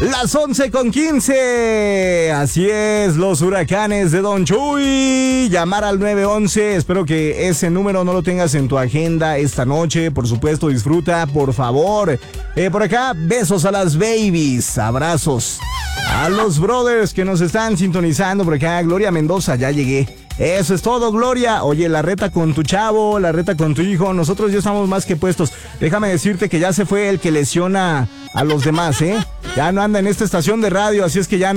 Las 11:15. Así es, los huracanes de Don Chuy. Llamar al 911. Espero que ese número no lo tengas en tu agenda esta noche. Por supuesto, disfruta, por favor. Por acá, besos a las babies. Abrazos a los brothers que nos están sintonizando por acá. Gloria Mendoza, ya llegué. Eso es todo, Gloria. Oye, la reta con tu chavo, la reta con tu hijo, nosotros ya estamos más que puestos. Déjame decirte que ya se fue el que lesiona a los demás, ¿eh? Ya no anda en esta estación de radio, así es que ya no.